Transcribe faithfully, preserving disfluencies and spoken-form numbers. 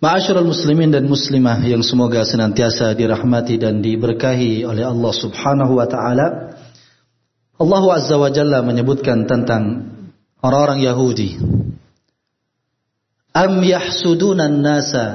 Ma'asyiral muslimin dan muslimah yang semoga senantiasa dirahmati dan diberkahi oleh Allah Subhanahu wa taala. Allah Azza wa Jalla menyebutkan tentang orang-orang Yahudi. Am yahsuduna an-nasa